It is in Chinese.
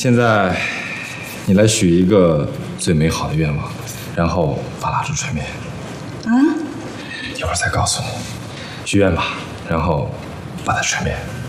现在你来许一个最美好的愿望，然后把蜡烛吹灭。 啊？ 一会儿再告诉你。许愿吧，然后把它吹灭。